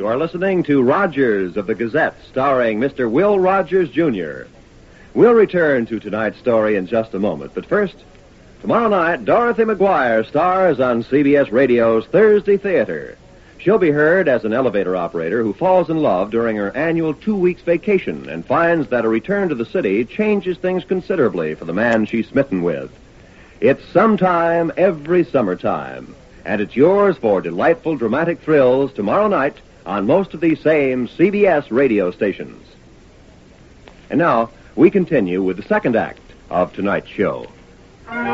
are listening to Rogers of the Gazette, starring Mr. Will Rogers, Jr. We'll return to tonight's story in just a moment, but first, tomorrow night, Dorothy McGuire stars on CBS Radio's Thursday Theater. She'll be heard as an elevator operator who falls in love during her annual 2-week vacation and finds that a return to the city changes things considerably for the man she's smitten with. It's Sometime Every Summertime, and it's yours for delightful dramatic thrills tomorrow night on most of these same CBS radio stations. And now, we continue with the second act of tonight's show.